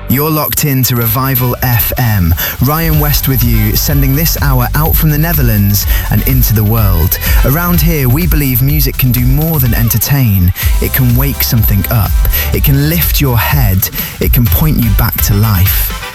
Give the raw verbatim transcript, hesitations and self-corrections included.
You're locked in to Revival F M. Ryan West with you, sending this hour out from the Netherlands and into the world. Around here, we believe music can do more than entertain. It can wake something up. It can lift your head. It can point you back to life.